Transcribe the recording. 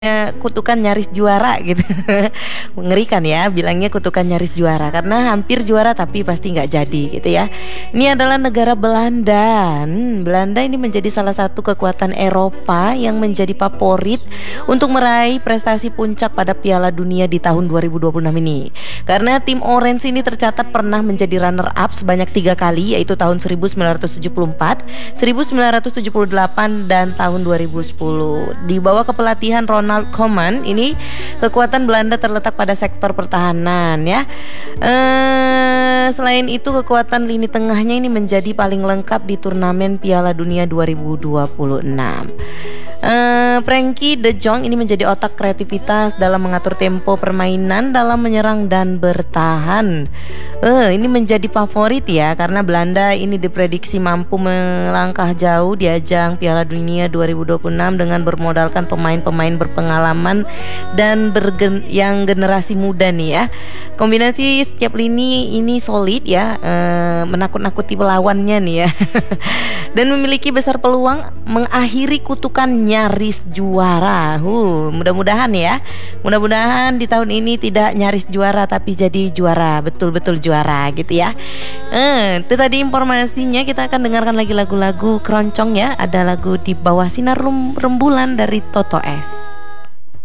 Kutukan nyaris juara gitu. Mengerikan ya bilangnya kutukan nyaris juara karena hampir juara tapi pasti nggak jadi gitu ya. Ini adalah negara Belanda. Belanda ini menjadi salah satu kekuatan Eropa yang menjadi favorit untuk meraih prestasi puncak pada Piala Dunia di tahun 2026 ini. Karena tim Orange ini tercatat pernah menjadi runner up sebanyak 3 kali, yaitu tahun 1974, 1978 dan tahun 2010. Di bawah kepelatihan Ronald Koeman ini, kekuatan Belanda terletak pada sektor pertahanan ya. Selain itu kekuatan lini tengahnya ini menjadi paling lengkap di turnamen Piala Dunia 2026. Frenkie de Jong ini menjadi otak kreativitas dalam mengatur tempo permainan dalam menyerang dan bertahan. Ini menjadi favorit ya karena Belanda ini diprediksi mampu melangkah jauh di ajang Piala Dunia 2026 dengan bermodalkan pemain-pemain berpengalaman dan yang generasi muda nih ya. Kombinasi setiap lini ini solid ya, menakut-nakuti lawannya nih ya. Dan memiliki besar peluang mengakhiri kutukan nyaris juara. Mudah-mudahan ya. Mudah-mudahan di tahun ini tidak nyaris juara tapi jadi juara, betul-betul juara gitu ya. Itu tadi informasinya. Kita akan dengarkan lagi lagu-lagu keroncong ya. Ada lagu Di Bawah Sinar Rembulan dari Toto S.